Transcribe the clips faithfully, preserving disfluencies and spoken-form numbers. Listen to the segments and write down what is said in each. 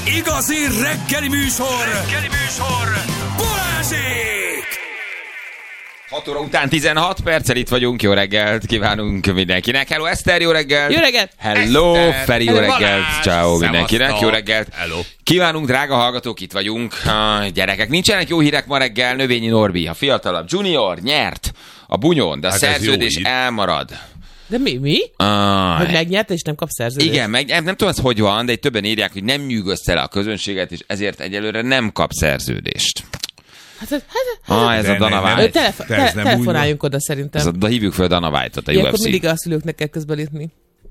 Igazi reggeli műsor! Reggeli műsor! Balázsék! hat óra után tizenhat perccel itt vagyunk, jó reggelt kívánunk mindenkinek. Hello Eszter, jó reggelt! Jó reggelt! Hello Eszter. Feri, jó Hello, reggelt! Balázs. Ciao mindenkinek, jó Szevasztok. reggelt! Hello. Kívánunk, drága hallgatók, itt vagyunk. Ah, gyerekek, nincsenek jó hírek ma reggel. Növényi Norbi, a fiatalabb junior nyert a bunyón, de a Hát ez szerződés jó hír. elmarad. De mi? Mi? Ah, Hogy megnyert és nem kap szerződést? igen, meg, nem, nem tudom, ez hogy van, de itt többen írják, hogy nem nyűgözte le a közönséget, és ezért egyelőre nem kap szerződést. Hát, hát, hát, Ah, ez De a Dana nem, nem. White. telefo- de ez te- nem telefonáljunk oda szerintem. Ez a, de hívjuk fel Dana White-ot, a Ilyenkor u ef cé. mindig a szülőknek kell közbelépni.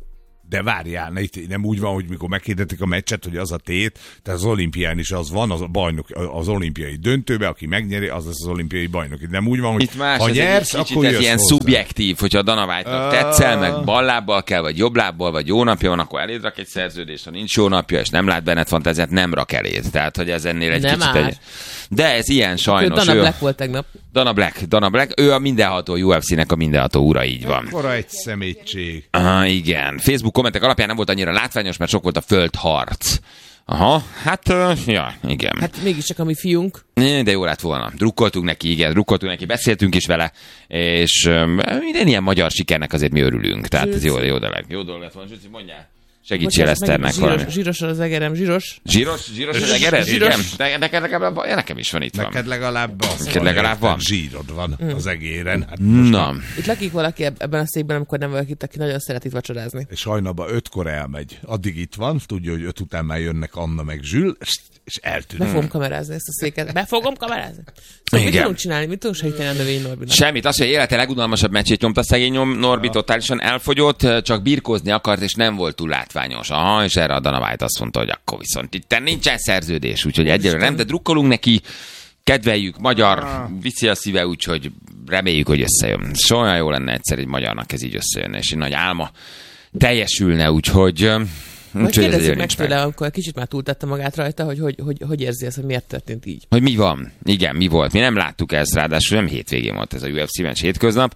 De várjál, ne, itt nem úgy van, hogy mikor meghirdetik a meccset, hogy az a tét, tehát az olimpián is az van, az a bajnok, az olimpiai döntőbe, aki megnyeri, az lesz az olimpiai bajnok. Itt nem úgy van, hogy Itt más, ha ez nyersz, egy kicsit akkor ez jössz ilyen hozzá. szubjektív, hogyha a Dana White-nak Ah. tetszel, meg bal lábbal kell, vagy jobb lábbal, vagy jó napja van, akkor eléd rak egy szerződést, ha nincs jó napja, és nem lát benned fantáziát, nem rak eléd. Tehát, hogy ez ennél egy Nem kicsit... áll. Egy... De ez ilyen sajnos. Dana ő... Black volt tegnap. Dana Black, Dana Black, ő a mindenható u ef cé-nek a mindenható ura, így van. Akkora egy szemétség. Ah, igen. Facebook kommentek alapján nem volt annyira látványos, mert sok volt a földharc. Aha, hát, uh, ja, igen. Hát mégiscsak a mi fiunk. De jó lett volna. Drukkoltunk neki, igen, drukkoltunk neki, beszéltünk is vele, és um, minden ilyen magyar sikernek azért mi örülünk. Tehát ez jó, jó dolog. Jó dolog lett volna. Zsuzsi, mondjál. Segítsél Eszternek valami. Zsíros, zsíros az egerem, zsíros. Zsíros, zsíros az egered? Zsíros. Igen. De, neked legalább, ja, nekem is van itt van. Neked legalább az Neked van, legalább érted? van. Zsírod van Mm. az egéren. Hát most Na, Itt lakik valaki eb- ebben a székben, amikor nem valaki, aki nagyon szeret itt vacsorázni. és hajnalban ötkor elmegy. Addig itt van, tudja, hogy öt után már jönnek Anna meg Zsül, és Be eltűnik. fogom kamerázni ezt a széket. Be fogom kamerázni. Szóval mit Igen. tudunk csinálni? Mit tudunk segíteni a növény Norbinak? semmit. Azt, hogy élete legunalmasabb meccsét nyomta szegény nyom- Norbi, totálisan elfogyott, csak birkózni akart, és nem volt túl látványos. Aha, és erre a Dana White azt mondta, hogy akkor viszont itt nincsen szerződés, úgyhogy egyelőre nem, de drukkolunk neki, kedveljük, magyar, viszi a szíve, úgyhogy reméljük, hogy összejön. És olyan jó lenne egyszer egy magyarnak ez így összejönne, és egy nagy álma teljesülne, úgyhogy... Majd úgyhogy ez kérdezzük azért meg nincs meg. tőle, amikor kicsit már túltette magát rajta, hogy hogy, hogy, hogy érzi ezt, hogy miért történt így. Hogy mi van? Igen, mi volt? Mi nem láttuk ezt, ráadásul nem hétvégén volt ez a u ef cé meccs, hétköznap.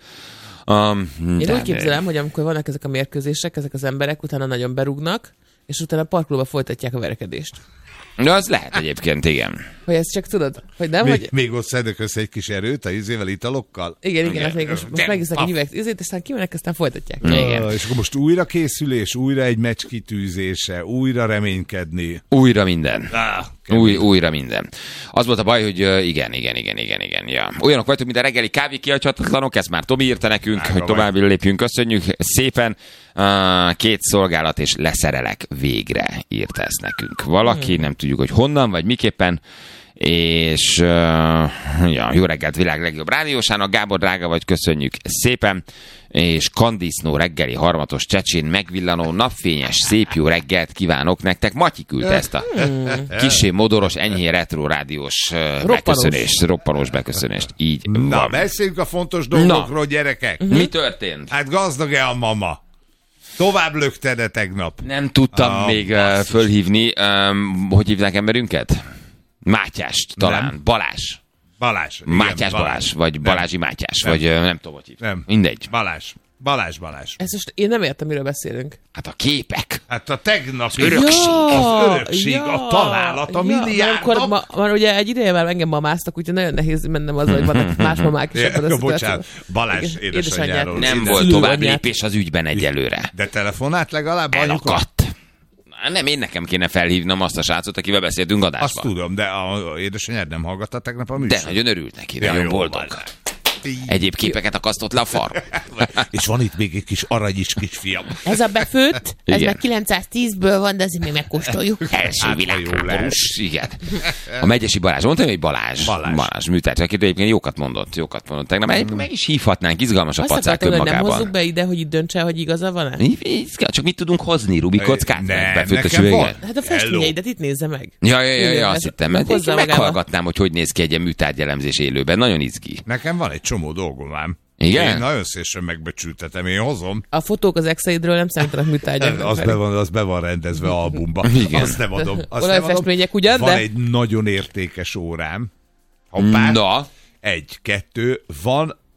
Um, Én de- úgy képzelem, hogy amikor vannak ezek a mérkőzések, ezek az emberek utána nagyon berúgnak, és utána a parkolóba folytatják a verekedést. De az lehet egyébként, igen. Hogy ezt csak tudod, hogy nem, Még, hogy... még ott szedök össze egy kis erőt a izével, italokkal. Igen, igen, Igen. hát még most, most Igen. megisznak Paf. egy üveg, ezért aztán kimennek, aztán folytatják. Igen. Ah, és akkor most újra készülés, újra egy meccs kitűzése, újra reménykedni. Újra minden. Ah, Új, újra minden. Az volt a baj, hogy uh, igen, igen, igen, igen, igen. Ja. Olyanok vagytok, mint a reggeli kávé kihagyhatatlanok, ezt már Tomi írta nekünk, Drága hogy tovább lépjünk, köszönjük szépen. Uh, két szolgálat és leszerelek végre, írta ezt nekünk. Valaki, nem tudjuk, hogy honnan, vagy miképpen, és uh, ja, jó reggelt világ legjobb rádiósának, Gábor drága vagy, köszönjük szépen, és kandisznó reggeli harmatos csecsén megvillanó napfényes szép jó reggelt kívánok nektek. Matyi küldte ezt a kissé modoros, enyhén retro rádiós uh, beköszönést, roppanós beköszönést. Így Na, van. beszéljünk a fontos dolgokról, gyerekek. Mi történt? Hát gazdag-e a mama? Tovább lökted -e tegnap? Nem tudtam Ah, még uh, basszus. fölhívni, um, hogy hívnák emberünket? Mátyást talán. Nem. Balázs. Balázs. Igen, Mátyás Balázs, vagy Nem. Balázsi Mátyás, Nem. vagy uh, nem tudom, hogy hívják. Nem. Mindegy. Balázs. Balázs Balázs. Ezt most én nem értem, miről beszélünk. Hát a képek. Hát a tegnapi örökség. az örökség, a találat, a milliárd Akkor nap. ma, már ugye egy ideje már engem mamáztak, úgyhogy nagyon nehéz mennem azzal, hogy vannak más mamák is ebben a Ja, szituációban. bocsánat, Balázs Igen, édesanyjáról. Nem Ide. volt tovább Szülőanyját. lépés az ügyben egyelőre. De telefonált legalább? anyuka? Elakadt. Nem, én nekem kéne felhívnom azt a srácot, akivel beszéltünk Azt adásban. tudom, de a édesanyád nem hallgatta tegnap a De műsor? nagyon örült neki, Ja, nagyon jó, boldog. Balázs. Egyéb képeket akasztott le a far. És van itt még egy kis aranyis kisfiam. Ez a befőtt, ez Igen. meg kilencszáztízből van, de azért még megkóstoljuk. Első Hát, ha jó világháborús, igen. A Megyesi Balázs, mondtam, hogy Balázs. Balázs. Balázs műtárgy, aki egyébként jókat mondott, jókat mondott tegnap. Egyébként meg is hívhatnánk, izgalmas a Azt pacák akartam, hogy nem hozzuk önmagában. be ide, hogy itt döntse, hogy igaza van-e? Csak mit tudunk hozni, Rubi kockát? Nem, Befőttes nekem van. üveget? Hát a Hello. festményeidet itt nézze meg. Ja, ja, ja, ja, Igen, azt ez- hittem, mert hozzá én magával. meghallgatnám, hogy hogy néz ki egy ilyen műtárgyelemzés élőben. Nagyon izgi. Nekem van egy csomó dolgom ám. Igen? Én nagyon szélesen megbecsültetem, én hozom. A fotók az exeidről nem számítanak műtárgyaknak. Az be, van, az be van rendezve albumba. Igen. Azt nem adom. Azt nem adom. Olajfestmények ugyan, Van de- egy nagyon értékes órám. Hoppá. Na, Egy, kettő. Van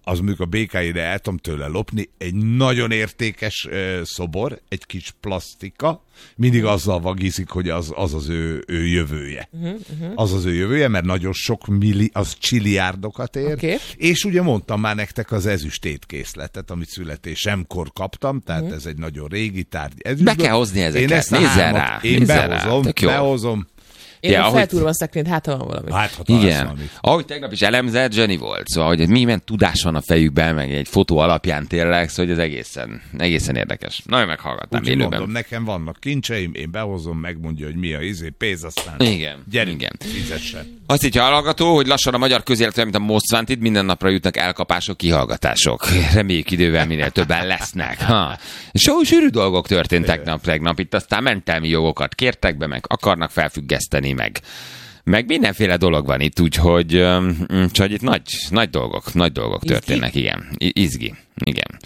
az mondjuk a bé ká i-re el tudom tőle lopni, egy nagyon értékes uh, szobor, egy kis plastika, mindig azzal vagízik, hogy az az, az ő, ő jövője. Uh-huh, uh-huh. Az az ő jövője, mert nagyon sok milli, az csiliárdokat ér. Okay. És ugye mondtam már nektek az ezüst étkészletet, amit születésemkor kaptam, tehát uh-huh. ez egy nagyon régi tárgy. Ezüstből. Be kell hozni ezeket, én ezt nézzel rá. Én nézzel behozom, rá. behozom. Én ja, feltúrom a szekrényt, hát ha van valami. Hát, ha igen. valamit. Ahogy tegnap is elemzett, Jenny volt. Szóval, hogy milyen tudás van a fejükben, meg egy fotó alapján tényleg, szóval hogy ez egészen, egészen érdekes. Nagyon meghallgattam úgy élőben. Mondom, nekem vannak kincseim, én behozom, megmondja, hogy mi a izé, pénz, aztán igen, gyerünk, igen. fizessen. Azt így hallgató, hogy lassan a magyar közéletben, mint a Most Wanted, minden napra jutnak elkapások, kihallgatások. Reméljük idővel minél többen lesznek. Ha. So, sűrű dolgok történtek tegnap, tegnap. Itt aztán mentelmi jogokat kértek be, meg akarnak felfüggeszteni, meg meg mindenféle dolog van itt, úgyhogy um, csak itt nagy, nagy dolgok, nagy dolgok izgi? történnek, igen. I- izgi, igen.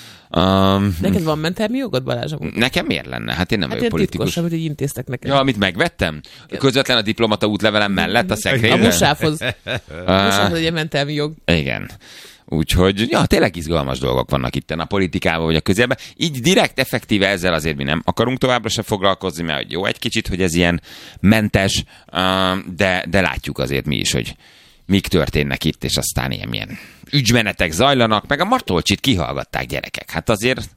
Um, Neked van mentelmi jogod, Balázs? Nekem miért lenne? Hát én nem hát vagyok politikus. Hát titkos, amit így intéztek neked. Ja, amit megvettem? Közvetlen a diplomata útlevelem mellett a szekrényben? A musávhoz. A musávhoz egy mentelmi jog. Igen. Úgyhogy, ja, tényleg izgalmas dolgok vannak itt a politikában, vagy a közélben. Így direkt, effektíve ezzel azért mi nem akarunk továbbra se foglalkozni, mert jó egy kicsit, hogy ez ilyen mentes, de, de látjuk azért mi is, hogy mik történnek itt, és aztán ilyen milyen ügymenetek zajlanak, meg a Matolcsit kihallgatták gyerekek. Hát azért...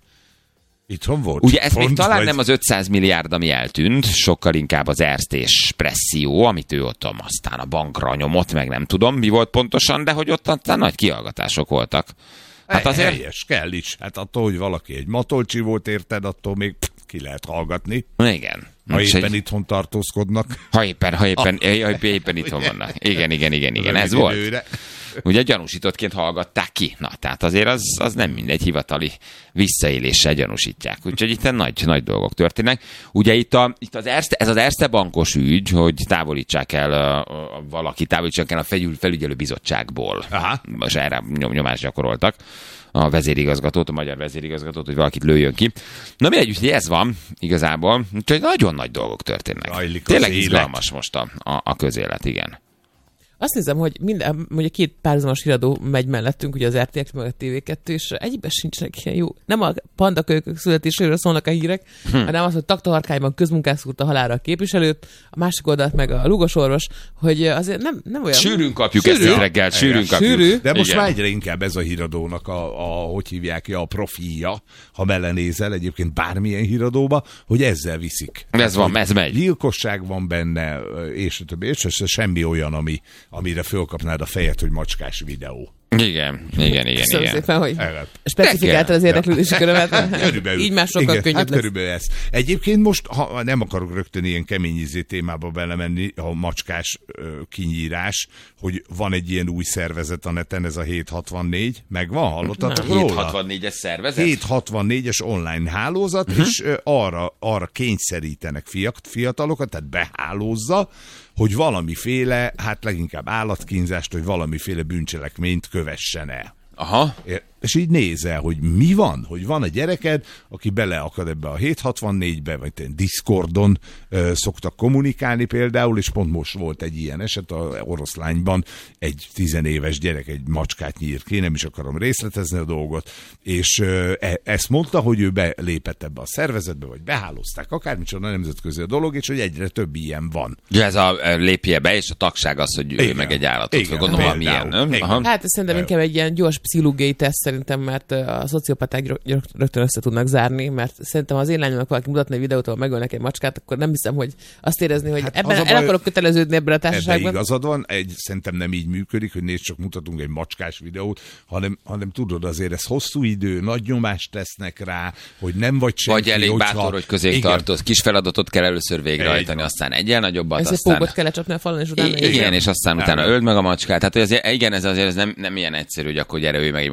Itthon volt. Ugye ez még talán vagy... nem az ötszáz milliárd, ami eltűnt, sokkal inkább az Erste presszió, amit ő ott aztán a bankra nyomott, meg nem tudom, mi volt pontosan, de hogy ott aztán nagy kihallgatások voltak. Hát azért... Helyes, kell is. Hát attól, hogy valaki egy Matolcsi volt, érted, attól még ki lehet hallgatni. Igen. Ha éppen egy... itthon tartózkodnak. Ha éppen, ha éppen, ah. éppen, éppen itthon vannak. Igen, igen, igen, igen, ez volt. Időre. Ugye gyanúsítottként hallgatták ki. Na, tehát azért az, az nem mindegy, hivatali visszaéléssel gyanúsítják. Úgyhogy itt nagy, nagy dolgok történnek. Ugye itt, a, itt az Erste, ez az Erste bankos ügy, hogy távolítsák el a, a, valaki, távolítsák el a felügy, felügyelő bizottságból. Aha. Most erre nyom, nyomást gyakoroltak a vezérigazgatót, a magyar vezérigazgatót, hogy valakit lőjön ki. Na mindegy, úgyhogy ez van igazából. Úgyhogy nagyon nagy dolgok történnek. Rajlik tényleg izgalmas most a, a, a közélet, igen. Azt nézem, hogy minden, ugye két párhuzamos híradó megy mellettünk, ugye az er té el meg a té vé kettő, és egyikben sincsenek ilyen jó. Nem a pandakölykök születéséről szólnak a hírek, hm. hanem az, hogy Taktaharkányban közmunkás szúrta halálra a képviselőt, a másik oldalt meg a Lugos orvos, hogy azért nem, nem olyan... Sűrűn kapjuk sűrű. Ezt reggel, sűrűn kapjuk. Sűrű. De most már egyre inkább ez a híradónak a, a, hogy hívják, a profilja, ha belenézel egyébként bármilyen híradóba, hogy ezzel viszik. Ez van, ez megy. Gyilkosság van benne, és a többi, és semmi olyan, ami amire fölkapnád a fejet, hogy macskás videó. Igen, igen, igen. Köszönöm igen. szépen, hogy specifikáltad az érdeklődési körömet. Így már sokkal igen, könnyebb hát lesz. körülbelül ez. Egyébként most, ha nem akarok rögtön ilyen keményizé témába belemenni, a macskás uh, kinyírás, hogy van egy ilyen új szervezet a neten, ez a hétszázhatvannégy, megvan, hallottatok róla? hétszázhatvannégyes szervezet? hétszázhatvannégyes online hálózat, uh-huh. és uh, arra, arra kényszerítenek fiat, fiatalokat, tehát behálózza, hogy valamiféle, hát leginkább állatkínzást, hogy valamiféle bűncselekményt kövessen el. Aha. És így nézel, hogy mi van, hogy van a gyereked, aki beleakad ebbe a hétszázhatvannégybe, vagy Discordon ö, szoktak kommunikálni például, és pont most volt egy ilyen eset, a Oroszlányban egy tizenéves gyerek egy macskát nyírt ki, nem is akarom részletezni a dolgot, és ö, e, ezt mondta, hogy ő belépett ebbe a szervezetbe, vagy behálózták, akármicsoda nemzetközi a dolog, és hogy egyre több ilyen van. Ja, ez a lépje be, és a tagság az, hogy ő meg egy állatot, igen, gondolom, valamilyen, nem? Aha. Hát ez szerintem inkább egy ilyen gyors pszichológiai teszt, szerintem, mert a szociopaták rögtön össze tudnak zárni, mert szerintem az én lányomnak valaki mutatna egy videót, ahol megölnek egy macskát, akkor nem hiszem, hogy azt érezni, hogy hát ebben el baj, akarok köteleződni ebben a társaságban. Ebben igazad van, egy, szerintem nem így működik, hogy nézd, csak mutatunk egy macskás videót, hanem, hanem tudod, azért ez hosszú idő, nagy nyomást tesznek rá, hogy nem vagy senki. Vagy elég hogyha... bátor, hogy közé tartoz, kis feladatot kell először végrehajtani, aztán egyen nagyobbat, ez aztán... Pógot kell lecsapni a falon, és utána... Igen, igen, és aztán nem utána öld meg a macskát. Hát ez, igen, ez azért ez nem, nem ilyen egyszerű, hogy akkor gyere, ő meg egy macskát. Szépen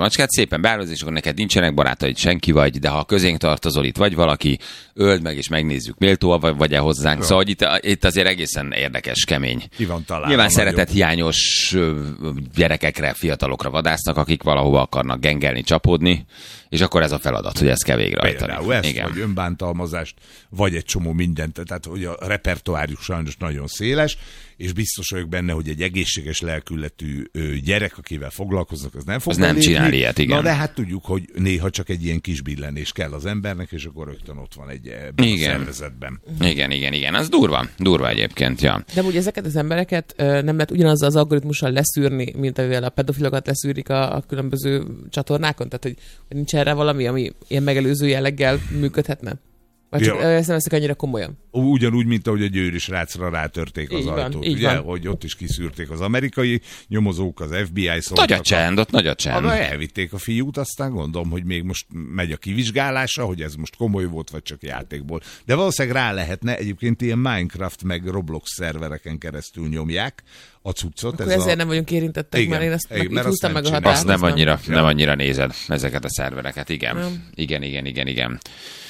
szépen beállod, és akkor neked nincsenek barátaid, senki vagy, de ha közénk tartozol, itt vagy valaki, öld meg, és megnézzük, méltó vagy, vagy-e hozzánk. Ja. Szóval itt, itt azért egészen érdekes, kemény. Ki van találva. Nyilván szeretet hiányos gyerekekre, fiatalokra vadásznak, akik valahova akarnak gengelni, csapódni, és akkor ez a feladat, hogy ezt kell végrehajtani. Például ezt, igen. Vagy önbántalmazást, vagy egy csomó mindent. Tehát, hogy a repertoárjuk sajnos nagyon széles, és biztos vagyok benne, hogy egy egészséges lelkületű gyerek, akivel foglalkoznak, az nem fog az nem csinál ilyet, igen. Na, de hát tudjuk, hogy néha csak egy ilyen kis billenés kell az embernek, és akkor rögtön ott van egy igen. a szervezetben. Igen, igen, igen. Az durva. Durva egyébként, ja. De úgy ezeket az embereket nem lehet ugyanazzal az algoritmussal leszűrni, mint amivel a pedofilokat leszűrik a, a különböző csatornákon? Tehát, hogy, hogy nincs erre valami, ami ilyen megelőző jelleggel működhetne? Vagy csak ja. ezt nem veszik annyira komolyan? Ugyanúgy, mint ahogy a győri srácra rátörték az így ajtót. Van, ugye, van. hogy ott is kiszűrték az amerikai nyomozók, az ef bé i szóltak. Nagy a csend, ott nagy a csend. Arra elvitték a fiút, aztán gondolom, hogy még most megy a kivizsgálása, hogy ez most komoly volt, vagy csak játékból. De valószínűleg rá lehetne, egyébként ilyen Minecraft meg Roblox szervereken keresztül nyomják a cuccot. Akkor ez ezért a... nem vagyunk érintettek, igen, mert én ezt igen, meg, itt húztam meg a határt. Azt nem annyira, nem. nem annyira nézed ezeket a szervereket, igen. Nem. Igen, igen, igen, igen.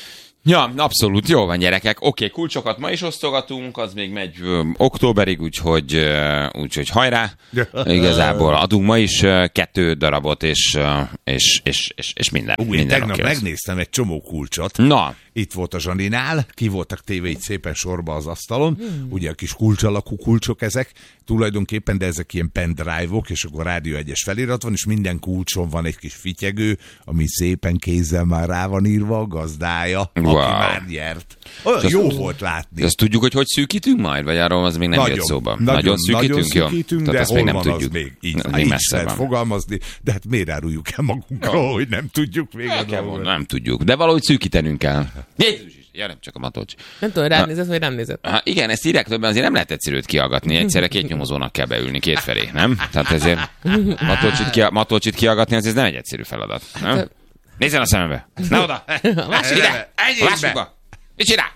Ja, abszolút, jó van gyerekek. Oké, okay, kulcsokat ma is osztogatunk, az még megy ö, októberig, úgyhogy, ö, úgyhogy hajrá. Igazából adunk ma is ö, kettő darabot, és, ö, és, és, és, és minden. Úgy, minden tegnap okay megnéztem egy csomó kulcsot. Na. Itt volt a Zsaninál, ki voltak téve így szépen sorba az asztalon, hmm. ugye a kis kulcs alakú kulcsok ezek, tulajdonképpen, de ezek ilyen pendrive-ok, és akkor Rádió egyes felirat van, és minden kulcson van egy kis fityegő, ami szépen kézzel már rá van írva a gazdája, wow. aki már nyert. Olyan jó azt, volt látni. Azt tudjuk, hogy hogy szűkítünk majd, vagy arról az még nem nagyon, jött szóba? Nagyon, nagyon szűkítünk, nagyon szűkítünk jó? de hol még nem van tudjuk. Az még így, az így messze lehet van. fogalmazni, de hát miért áruljuk el magunkról, hogy nem tudjuk még a dolgot. Nem tudjuk, de valahogy szűkítenünk kell. Jézus is, ja, nem csak a Matolcs. Nem tudom, rád nézett, vagy nem nézett. Ha, igen, ezt írják többen, azért nem lehet egyszerűt kiallgatni. Egyszerre két nyomozónak kell beülni kétfelé, nem? Tehát ezért Matolcsit, ki, Matolcsit kiallgatni, az ez nem egy egyszerű feladat. Nem? Nézzen a szemembe! Ne oda! Láss ide! Lássuk be! Mit csinál?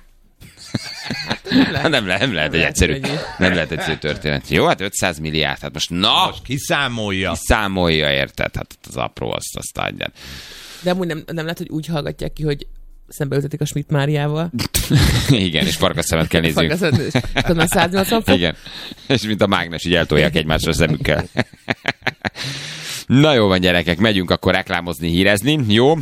Nem, le, nem lehet egy egyszerű, nem lehet egyszerű történet. Jó, hát ötszáz milliárd, hát most na! Most kiszámolja. Kiszámolja, érted? Hát az apró, azt, azt adjad. De amúgy nem, nem lehet, hogy úgy hallgatják ki, hogy szembeültetik a Schmidt Máriával. Igen, és farkaszemet kell nézzünk. Akkor már száznyolcvan fok. Igen, és mint a mágnes, így eltolják egymásra a szemükkel. Na jó van, gyerekek, megyünk akkor reklámozni, hírezni. Jó?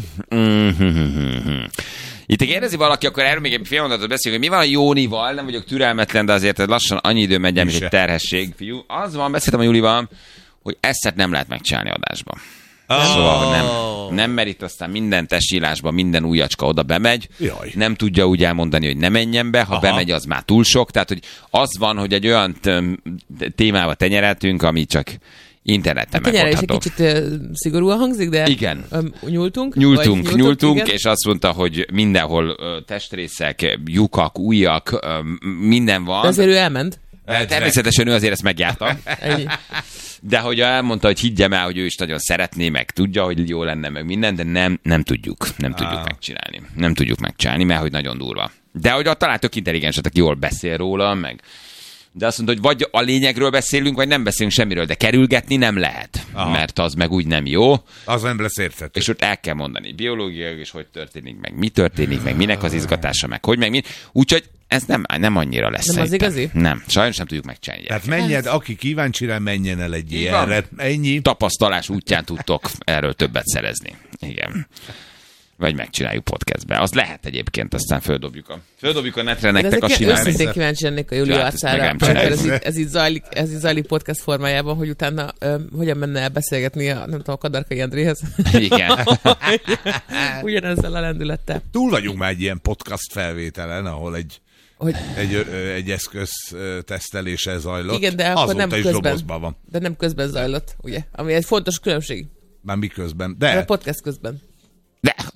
Itt kérdezi valaki, akkor erről még egy fél mondatot beszélünk, hogy mi van a Jónival, nem vagyok türelmetlen, de azért lassan annyi idő megy el, mint egy terhesség. Fiú, az van, beszéltem a Julival, hogy ezt nem lehet megcsinálni adásba. Oh. Szóval, hogy nem, nem merít, aztán minden testsílásba, minden újacska oda bemegy. Jaj. Nem tudja úgy elmondani, hogy ne menjen be, ha aha. bemegy, az már túl sok. Tehát, hogy az van, hogy egy olyan témába tenyereltünk, ami csak interneten hát megoldható. Egy kicsit uh, szigorúan hangzik, de igen. Um, nyúltunk. Nyúltunk, nyúltunk, nyúltunk igen. És azt mondta, hogy mindenhol uh, testrészek, lyukak, ujjak, uh, minden van. De azért ő elment. Természetesen ő azért ezt megjárta. De hogy elmondta, hogy higgyem el, hogy ő is nagyon szeretné, meg tudja, hogy jó lenne, meg minden, de nem, nem tudjuk. Nem tudjuk ah. megcsinálni. Nem tudjuk megcsinálni, mert hogy nagyon durva. De hogy talán tök intelligens, aki jól beszél róla, meg... De azt mondta, hogy vagy a lényegről beszélünk, vagy nem beszélünk semmiről, de kerülgetni nem lehet, aha. mert az meg úgy nem jó. Az nem lesz érthető. És ott el kell mondani biológiailag is, hogy történik, meg mi történik, meg minek az izgatása, meg hogy meg mi. Úgyhogy ez nem, nem annyira lesz. Nem az igazi? Nem, sajnos nem tudjuk megcsinálni. Tehát menjed, aki kíváncsi rá, menjen el egy ilyenre. Ennyi. Tapasztalás útján tudtok erről többet szerezni. Igen. Vagy megcsináljuk podcastbe. Az lehet egyébként, aztán földobjuk a, földobjuk a netre nektek a simán. Őszintén kíváncsi lennék a Júli arcára. Ez, ez, így zajlik, ez így zajlik podcast formájában, hogy utána ö, hogyan menne el beszélgetni a, nem tudom, a Kadarkai Andréhez. Igen. Ugyanezzel a lendülettel. Túl vagyunk már egy ilyen podcast felvételen, ahol egy Hogy... Egy, egy eszköz tesztelése zajlott. Igen, de akkor nem közben, van. de nem közben zajlott, ugye? Ami egy fontos különbség. Már mi közben? De... A podcast közben. De,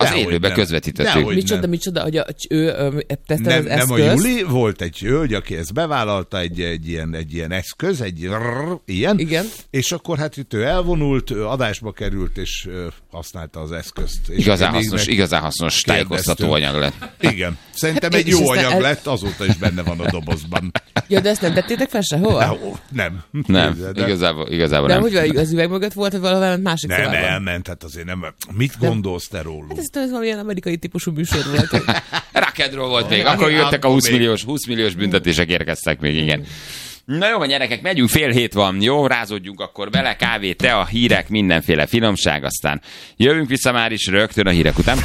Az Dehogy élőben nem. közvetítettük. Dehogy Micsoda, nem. micsoda, hogy a, ő ö, tesztel Nem, az eszköz. nem a Juli, volt egy hölgy, aki ezt bevállalta, egy, egy, ilyen, egy ilyen eszköz, egy rrr, ilyen, Igen. és akkor hát itt ő elvonult, ő adásba került, és ö, használta az eszközt. És Igazán még hasznos, meg igazán hasznos tájékoztató anyag lett. Igen, szerintem Hát egy és jó aztán anyag el- lett, azóta is benne van a dobozban. Ja, de ezt nem tettétek fel sehova? Ó, nem. Nem, De- igazából, igazából De nem. hogy van, az üveg mögött volt, vagy valahol másik Nem, szobában? elment, hát azért nem. Mit gondolsz te róluk? Hát ez, ez valamilyen amerikai típusú műsor volt. hogy- Rock'n'roll volt még, akkor jöttek a Akkor húsz még. milliós, húsz milliós büntetések érkeztek még, igen. Na jó van, gyerekek, megyünk, fél hét van, jó, rázódjunk akkor bele, kávé, te, a hírek, mindenféle finomság, aztán jövünk vissza már is rögtön a hírek után.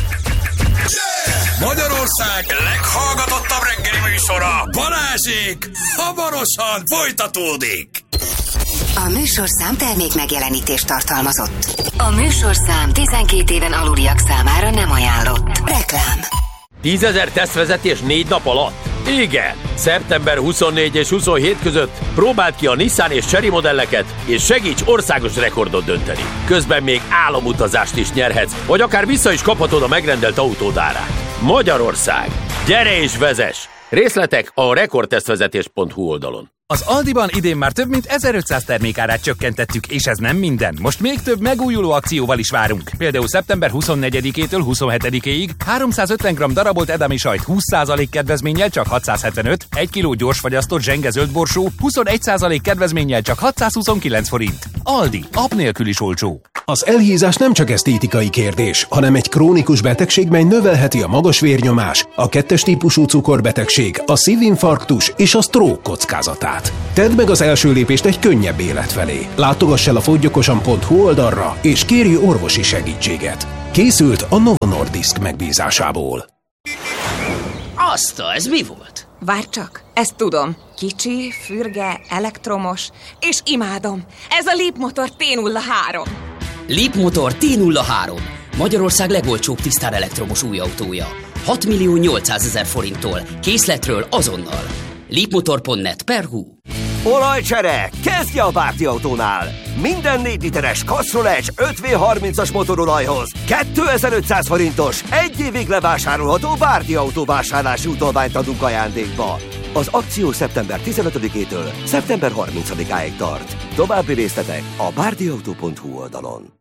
Magyarország leghallgatottabb reggeli műsora, Balázsék, hamarosan folytatódik. A műsorszám termék megjelenítést tartalmazott. A műsorszám tizenkét éven aluliak számára nem ajánlott. Reklám. tízezer tesztvezetés négy nap alatt? Igen! szeptember huszonnégy és huszonhét között próbáld ki a Nissan és Chery modelleket, és segíts országos rekordot dönteni. Közben még álomutazást is nyerhetsz, vagy akár vissza is kaphatod a megrendelt autód árát. Magyarország! Gyere és vezess! Részletek a rekordtesztvezetés pont hu oldalon. Az Aldiban idén már több mint ezerötszáz termékárát csökkentettük, és ez nem minden. Most még több megújuló akcióval is várunk. Például szeptember huszonnegyedikétől huszonhetedikéig háromszázötven gramm darabolt edami sajt húsz százalék kedvezménnyel csak hatszázhetvenöt, egy kiló gyorsfagyasztott zsenge zöldborsó huszonegy százalék kedvezménnyel csak hatszázhuszonkilenc forint. Aldi, app nélkül is olcsó. Az elhízás nem csak esztétikai kérdés, hanem egy krónikus betegség, mely növelheti a magas vérnyomás, a kettes típusú cukorbetegség, a szívinfarktus és a stroke kockázatát. Tedd meg az első lépést egy könnyebb élet felé. Látogass el a fogyjokosan pont hu oldalra, és kérj orvosi segítséget. Készült a Novo Nordisk megbízásából. Azta, ez mi volt? Várj csak, ezt tudom. Kicsi, fürge, elektromos, és imádom. Ez a Leap Motor té nulla három. Leap Motor té nulla három. Magyarország legolcsóbb tisztán elektromos új autója. hat millió nyolcszázezer forinttól. Készletről azonnal. leapmotor pont net per hu. Olajcsere! Kezdje a Bárdi Autónál! Minden négy literes Castrol öt vé harmincas motorolajhoz kétezer-ötszáz forintos, egy évig levásárolható Bárdi Autó vásárlási utalványt adunk ajándékba. Az akció szeptember tizenötödikétől szeptember harmincadikáig tart. További részletek a bárdiautó pont hu oldalon.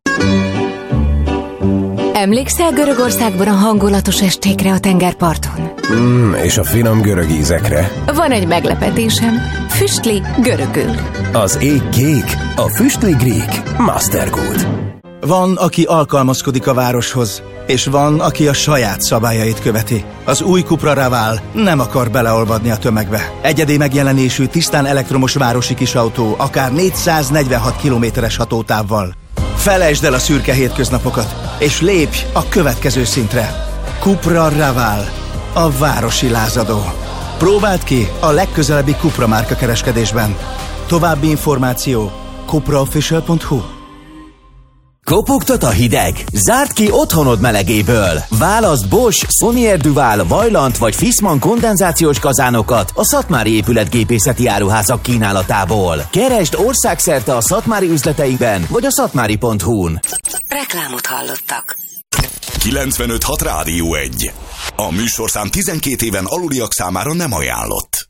Emlékszel Görögországban a hangulatos estékre a tengerparton? Mm, és a finom görög ízekre. Van egy meglepetésem. Füstli görögül. Az ég kék, a füstli grík. Mastergood. Van, aki alkalmazkodik a városhoz, és van, aki a saját szabályait követi. Az új Cupra Raval nem akar beleolvadni a tömegbe. Egyedi megjelenésű, tisztán elektromos városi kisautó, akár négyszáznegyvenhat kilométeres hatótávval. Felejtsd el a szürke hétköznapokat, és lépj a következő szintre. Cupra Raval, a városi lázadó. Próbáld ki a legközelebbi Cupra márka kereskedésben. További információ cupra official pont hu. Kopogtat a hideg? Zárd ki otthonod melegéből! Válaszd Bosch, Sonier Duval, Vaillant vagy Fissmann kondenzációs kazánokat a Szatmári épületgépészeti áruházak kínálatából. Keresd országszerte a szatmári üzleteiben vagy a szatmári pont hu-n. Reklámot hallottak. kilencvenöt hat Rádió egy. A műsorszám tizenkét éven aluliak számára nem ajánlott.